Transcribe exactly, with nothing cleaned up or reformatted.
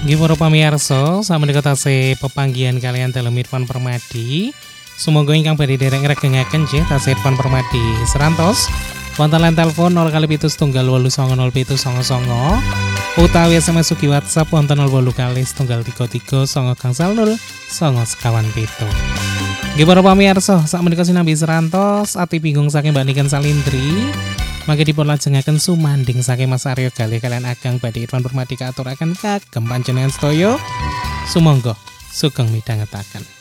Nggih para pamirsa, sameneika tasih pepanggihan kalian dalam Irfan Permadi. Sumangga ingkang badhe dereng ngregengaken nggih tasih Irfan Permadi serantos wonten line telepon nol kali pitu setunggal wolu sanga nol pitu sanga sanga utawi S M S ugi WhatsApp wonten nol wolu kali setunggal tiga tiga sanga gangsal nol sanga sekawan pitu. Nggih para pamirsa, sakmenika sinambi serantos ati bingung saking Mbak Niken Salindri. Mangke dipun lajengaken sumanding saking Mas Aryo Galih kalian Agang badhe Irfan Permadi katuraken kagem panjenengan sedaya. Sumangga sugeng midhangetaken.